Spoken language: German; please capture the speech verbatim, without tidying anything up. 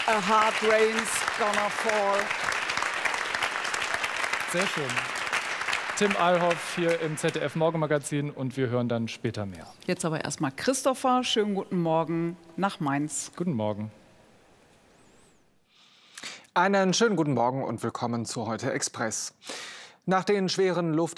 A hard rain's gonna fall. Sehr schön. Tim Alhoff hier im Z D F Morgenmagazin und wir hören dann später mehr. Jetzt aber erstmal Christopher. Schönen guten Morgen nach Mainz. Guten Morgen. Einen schönen guten Morgen und willkommen zu Heute Express. Nach den schweren Luft